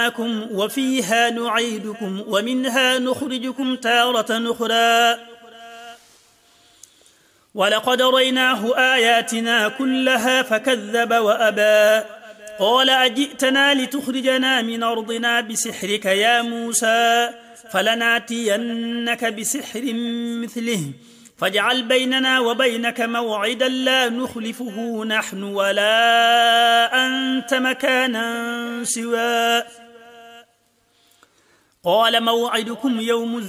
وفيها نعيدكم ومنها نخرجكم تارة أخرى ولقد ريناه آياتنا كلها فكذب وأبى قال أجئتنا لتخرجنا من أرضنا بسحرك يا موسى فلناتينك بسحر مثله فاجعل بيننا وبينك موعدا لا نخلفه نحن ولا أنت مكانا سوى قال موعدكم يوم